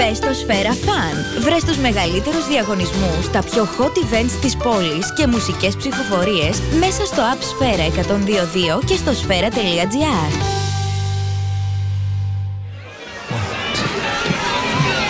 Μπες στο Σφαίρα Fun. Βρες τους μεγαλύτερους διαγωνισμούς, τα πιο hot events της πόλης και μουσικές ψηφοφορίες μέσα στο app Σφαίρα 102.2 και στο σφαίρα.gr.